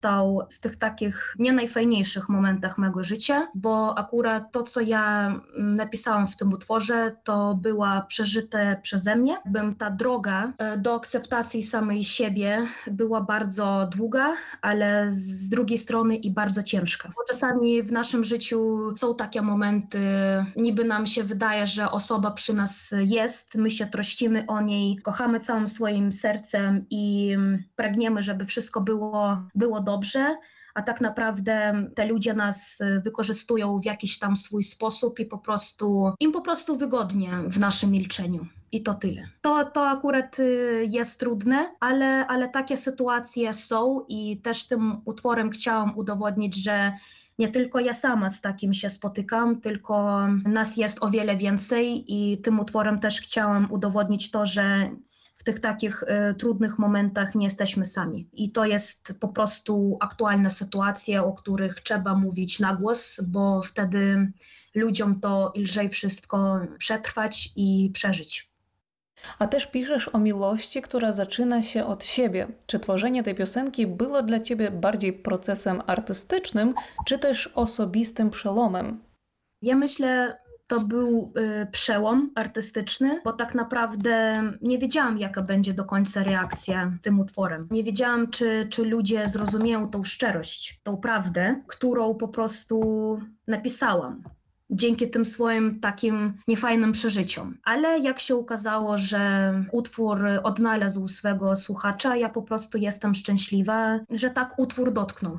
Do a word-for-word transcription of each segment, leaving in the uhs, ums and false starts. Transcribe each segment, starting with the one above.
stał z tych takich nie najfajniejszych momentach mego życia, bo akurat to, co ja napisałam w tym utworze, to była przeżyte przeze mnie. Bym ta droga do akceptacji samej siebie była bardzo długa, ale z drugiej strony i bardzo ciężka. Bo czasami w naszym życiu są takie momenty, niby nam się wydaje, że osoba przy nas jest, my się troszczymy o niej, kochamy całym swoim sercem i pragniemy, żeby wszystko było, było dobrze, a tak naprawdę te ludzie nas wykorzystują w jakiś tam swój sposób i po prostu, im po prostu wygodnie w naszym milczeniu. I to tyle. To, to akurat jest trudne, ale, ale takie sytuacje są i też tym utworem chciałam udowodnić, że nie tylko ja sama z takim się spotykam, tylko nas jest o wiele więcej i tym utworem też chciałam udowodnić to, że w tych takich y, trudnych momentach nie jesteśmy sami. I to jest po prostu aktualna sytuacja, o których trzeba mówić na głos, bo wtedy ludziom to lżej wszystko przetrwać i przeżyć. A też piszesz o miłości, która zaczyna się od siebie. Czy tworzenie tej piosenki było dla ciebie bardziej procesem artystycznym, czy też osobistym przełomem? Ja myślę, to był y, przełom artystyczny, bo tak naprawdę nie wiedziałam, jaka będzie do końca reakcja tym utworem. Nie wiedziałam, czy, czy ludzie zrozumieją tą szczerość, tą prawdę, którą po prostu napisałam. Dzięki tym swoim takim niefajnym przeżyciom. Ale jak się okazało, że utwór odnalazł swego słuchacza, ja po prostu jestem szczęśliwa, że tak utwór dotknął.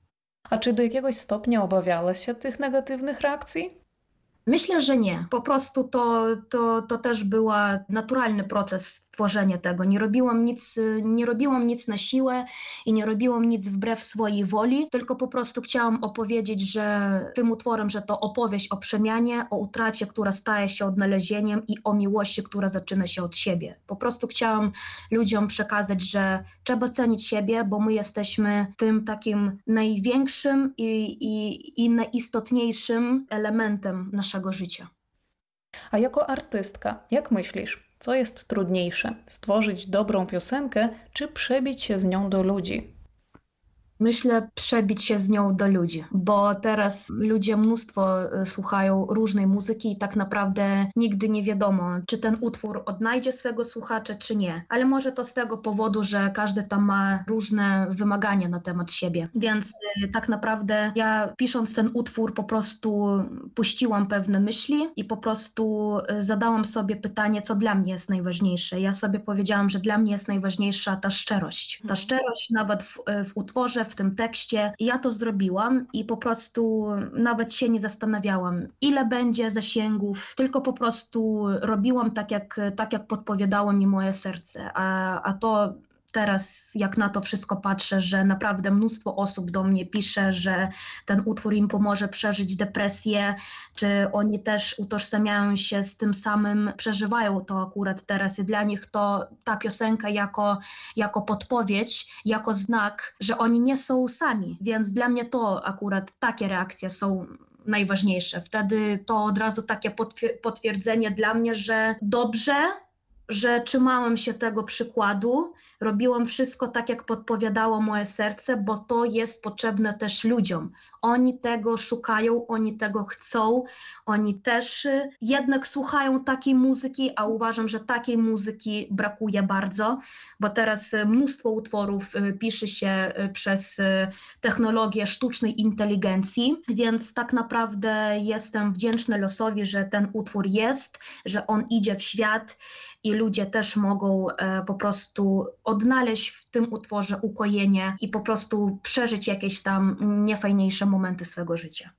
A czy do jakiegoś stopnia obawiałaś się tych negatywnych reakcji? Myślę, że nie. Po prostu to, to, to też był naturalny proces tworzenia tego. Nie robiłam nic, nie robiłam nic na siłę i nie robiłam nic wbrew swojej woli, tylko po prostu chciałam opowiedzieć, że tym utworem, że to opowieść o przemianie, o utracie, która staje się odnalezieniem i o miłości, która zaczyna się od siebie. Po prostu chciałam ludziom przekazać, że trzeba cenić siebie, bo my jesteśmy tym takim największym i, i, i najistotniejszym elementem naszego życia. A jako artystka, jak myślisz, co jest trudniejsze? Stworzyć dobrą piosenkę, czy przebić się z nią do ludzi? Myślę, przebić się z nią do ludzi, bo teraz ludzie mnóstwo słuchają różnej muzyki i tak naprawdę nigdy nie wiadomo, czy ten utwór odnajdzie swego słuchacza, czy nie. Ale może to z tego powodu, że każdy tam ma różne wymagania na temat siebie. Więc y, tak naprawdę ja pisząc ten utwór po prostu puściłam pewne myśli i po prostu y, zadałam sobie pytanie, co dla mnie jest najważniejsze. Ja sobie powiedziałam, że dla mnie jest najważniejsza ta szczerość. Ta szczerość nawet w, w utworze, w tym tekście. Ja to zrobiłam i po prostu nawet się nie zastanawiałam, ile będzie zasięgów, tylko po prostu robiłam tak, jak, tak jak podpowiadało mi moje serce. A, a to teraz, jak na to wszystko patrzę, że naprawdę mnóstwo osób do mnie pisze, że ten utwór im pomoże przeżyć depresję, czy oni też utożsamiają się z tym samym, przeżywają to akurat teraz i dla nich to ta piosenka jako, jako podpowiedź, jako znak, że oni nie są sami, więc dla mnie to akurat takie reakcje są najważniejsze. Wtedy to od razu takie potwierdzenie dla mnie, że dobrze, że trzymałam się tego przykładu, robiłam wszystko tak, jak podpowiadało moje serce, bo to jest potrzebne też ludziom. Oni tego szukają, oni tego chcą, oni też jednak słuchają takiej muzyki, a uważam, że takiej muzyki brakuje bardzo, bo teraz mnóstwo utworów pisze się przez technologię sztucznej inteligencji, więc tak naprawdę jestem wdzięczna losowi, że ten utwór jest, że on idzie w świat i ludzie też mogą e, po prostu odnaleźć w tym utworze ukojenie i po prostu przeżyć jakieś tam niefajniejsze momenty swego życia.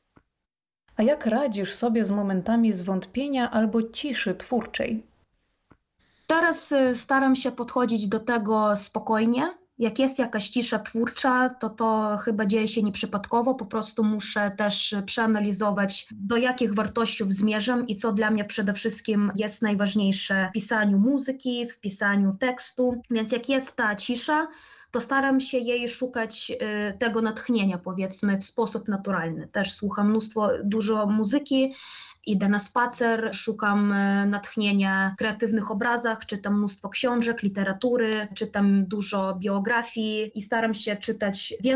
A jak radzisz sobie z momentami zwątpienia albo ciszy twórczej? Teraz e, staram się podchodzić do tego spokojnie. Jak jest jakaś cisza twórcza, to to chyba dzieje się nieprzypadkowo, po prostu muszę też przeanalizować, do jakich wartości zmierzam i co dla mnie przede wszystkim jest najważniejsze w pisaniu muzyki, w pisaniu tekstu. Więc jak jest ta cisza, to staram się jej szukać y, tego natchnienia, powiedzmy, w sposób naturalny. Też słucham mnóstwo, dużo muzyki, idę na spacer, szukam y, natchnienia w kreatywnych obrazach, czytam mnóstwo książek, literatury, czytam dużo biografii i staram się czytać